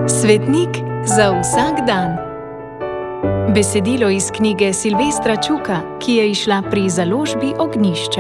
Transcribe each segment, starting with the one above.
Svetnik za vsak dan. Besedilo iz knjige Silvestra Čuka, ki je izšla pri založbi Ognjišče.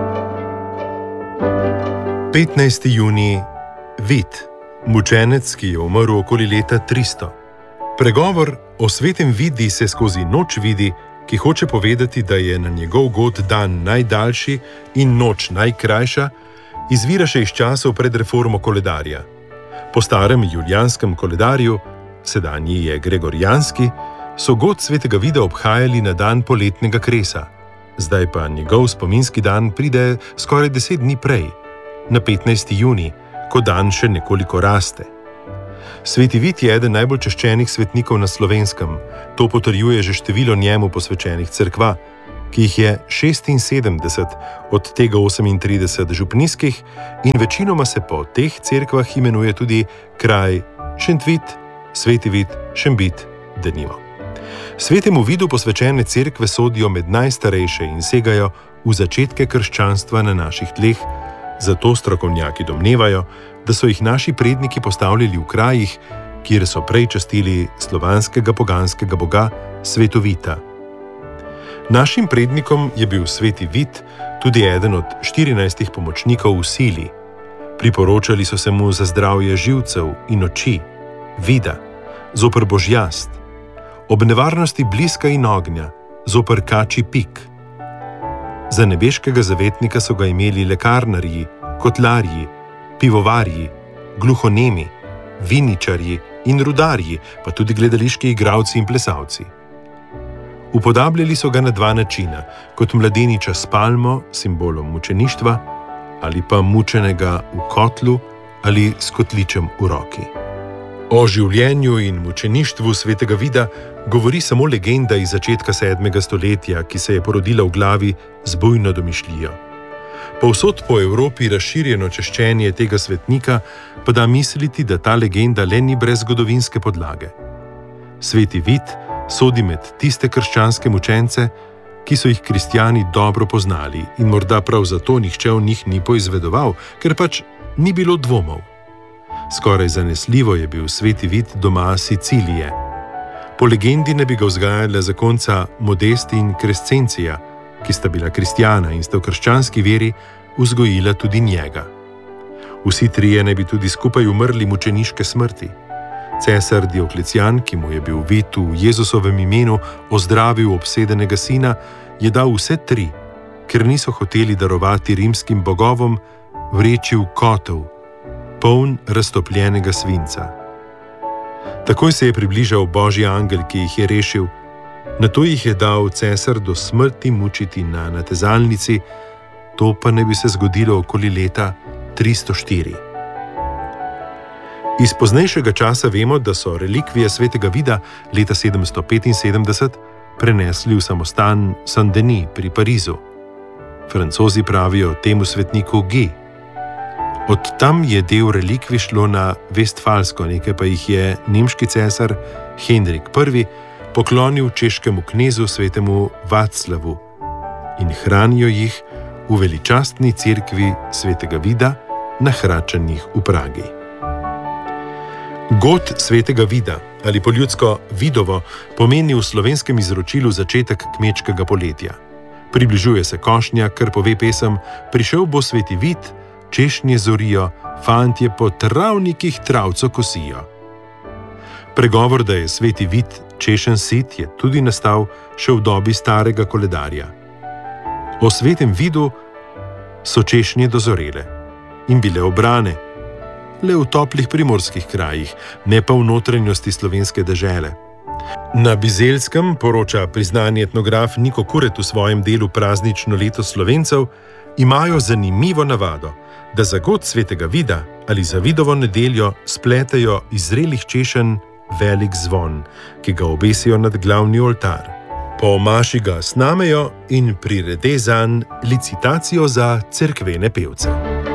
15. junij. Vid, mučenec, ki je umrl okoli leta 300. Pregovor o svetem Vidi se skozi noč vidi, ki hoče povedati, da je na njegov god dan najdaljši in noč najkrajša, izvira še iz časov pred reformo koledarja. Po starem julijanskem koledarju, sedanji je gregorijanski, so god svetega Vida obhajali na dan poletnega kresa. Zdaj pa njegov spominski dan pride skoraj 10 dni prej, na 15. junij, ko dan še nekoliko raste. Sveti Vid je eden najbolj čaščenih svetnikov na Slovenskem. To potrjuje že število njemu posvečenih cerkva, ki jih je 76, od tega 38 župnijskih, in večinoma se po teh cerkvah imenuje tudi kraj Šentvid, Sveti Vid, Šembit, denimo. Svetemu Vidu posvečene cerkve sodijo med najstarejše in segajo v začetke krščanstva na naših tleh, zato strokovnjaki domnevajo, da so jih naši predniki postavljali v krajih, kjer so prej častili slovanskega poganskega boga Svetovita. Našim prednikom je bil Sveti Vid tudi eden od 14 pomočnikov v sili. Priporočali so se mu za zdravje živcev in oči, vida, zoper božjast, ob nevarnosti bliska in ognja, zoper kačji pik. Za nebeškega zavetnika so ga imeli lekarnarji, kotlarji, pivovarji, gluhonemi, viničarji in rudarji, pa tudi gledališki igralci in plesalci. Upodabljali so ga na dva načina, kot mladeniča s palmo, simbolom mučeništva, ali pa mučenega v kotlu ali s kotličem v roki. O življenju in mučeništvu svetega Vida govori samo legenda iz začetka 7. stoletja, ki se je porodila v glavi z bujno domišljijo. Povsod po Evropi razširjeno čaščenje tega svetnika pa da misliti, da ta legenda le ni brez zgodovinske podlage. Sveti Vid sodi med tiste krščanske mučence, ki so jih kristjani dobro poznali in morda prav zato nihče o njih ni poizvedoval, ker pač ni bilo dvomov. Skoraj zanesljivo je bil Sveti Vid doma Sicilije. Po legendi ne bi ga vzgajala zakonca Modest in Crescencija, ki sta bila kristjana in sta v krščanski veri vzgojila tudi njega. Vsi trije ne bi tudi skupaj umrli mučeniške smrti. Cesar Dioklecijan, ki mu je bil Vid v Jezusovem imenu ozdravil obsedenega sina, je dal vse tri, ker niso hoteli darovati rimskim bogovom, vreči v kotel, poln raztopljenega svinca. Takoj se je približal božji angel, ki jih je rešil, nato jih je dal cesar do smrti mučiti na natezalnici, to pa ne bi se zgodilo okoli leta 304. Iz poznejšega časa vemo, da so relikvije svetega Vida leta 775 prenesli v samostan Saint-Denis pri Parizu. Francozi pravijo temu svetniku G. Od tam je del relikvij šlo na Vestfalsko, nekaj pa jih je nemški cesar Henrik I poklonil češkemu knezu svetemu Vaclavu in hranijo jih v veličastni cerkvi svetega Vida na Hračanih v Pragi. God svetega Vida, ali po ljudsko Vidovo, pomeni v slovenskem izročilu začetek kmečkega poletja. Približuje se košnja, kar pove pesem: prišel bo sveti Vid, češnje zorijo, fantje po travnikih travco kosijo. Pregovor, da je sveti Vid češen sit, je tudi nastal še v dobi starega koledarja. O svetem Vidu so češnje dozorele in bile obrane, le v toplih primorskih krajih, ne pa v notranjosti slovenske dežele. Na Bizeljskem, poroča priznani etnograf Niko Kuret v svojem delu Praznično leto Slovencev, imajo zanimivo navado, da za god svetega Vida ali za Vidovo nedeljo spletejo iz zrelih češenj velik zvon, ki ga obesijo nad glavni oltar. Po maši ga snamejo in prirede zanj licitacijo za cerkvene pevce.